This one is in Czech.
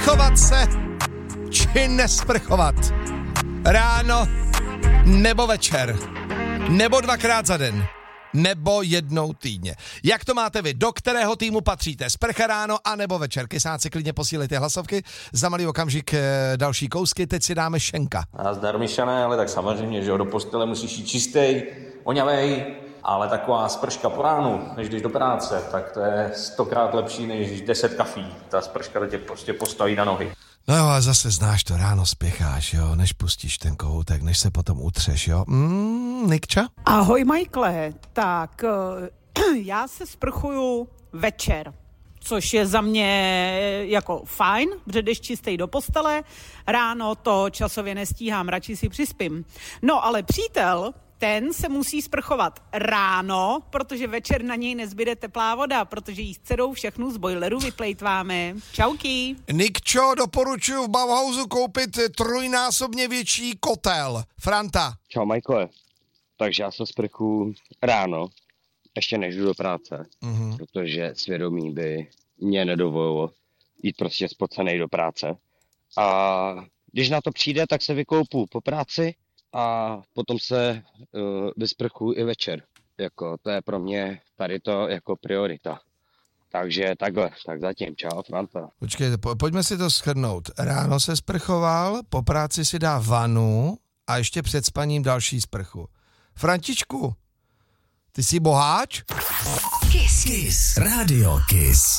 Chovat se či nesprchovat. Ráno nebo večer. Nebo 2krát za den. Nebo jednou týdně. Jak to máte vy? Do kterého týmu patříte? Sprcha ráno a nebo večer? Kysáci, klidně posílejte hlasovky. Za malý okamžik další kousky. Teď si dáme Šenka. A zdar Mišané, ale tak samozřejmě, že jo, do postele musíš jít čistej, oňavej, ale taková sprška po ránu, než jdeš do práce, tak to je 100krát lepší než 10 kafí. Ta sprška tě prostě postaví na nohy. No jo, ale zase znáš to, ráno spěcháš, jo, než pustíš ten kohoutek, než se potom utřeš, jo. Nikča? Ahoj, Michaele. Tak, já se sprchuju večer, což je za mě jako fajn, protože jdeš čistej do postele, ráno to časově nestíhám, radši si přispím. No, ale přítel, ten se musí sprchovat ráno, protože večer na něj nezbyde teplá voda, protože jí s dcerou všechnu z bojleru vyplejtváme. Čauky. Nikčo, doporučuji v Bauhausu koupit trojnásobně větší kotel. Franta. Čau, Michaele. Takže já se sprchuju ráno, ještě než jdu do práce, protože svědomí by mě nedovolilo jít prostě spocenej do práce. A když na to přijde, tak se vykoupu po práci a potom se vysprchuju i večer. Jako, to je pro mě tady to jako priorita. Takže takhle, tak zatím, čau, Franta. Počkejte, pojďme si to shrnout. Ráno se sprchoval, po práci si dá vanu a ještě před spaním další sprchu. Frantičku, ty jsi boháč? Kiss. Rádio Kiss.